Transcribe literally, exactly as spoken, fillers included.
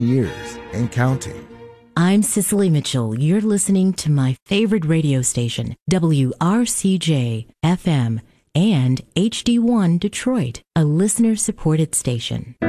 years and counting. I'm Cicely Mitchell. You're listening to my favorite radio station, W R C J F M and H D one Detroit, a listener-supported station.